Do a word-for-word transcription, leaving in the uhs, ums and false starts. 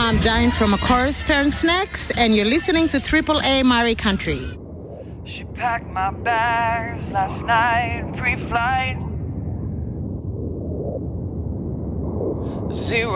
I'm dying from a chorus. Parents next, and you're listening to Triple A Mari Country. She packed my bags last night, pre-flight. Zero.